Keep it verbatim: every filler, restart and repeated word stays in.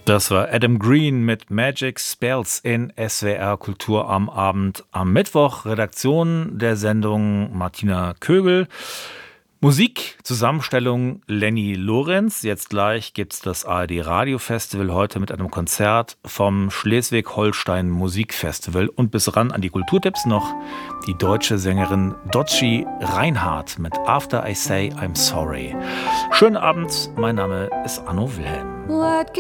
Das war Adam Green mit Magic Spells in S W R Kultur am Abend am Mittwoch. Redaktion der Sendung Martina Kögel. Musik, Zusammenstellung Lenny Lorenz. Jetzt gleich gibt's das A R D Radio Festival heute mit einem Konzert vom Schleswig-Holstein Musikfestival. Und bis ran an die Kulturtipps noch die deutsche Sängerin Dotschi Reinhardt mit After I Say I'm Sorry. Schönen Abend, mein Name ist Anno Wilhelm.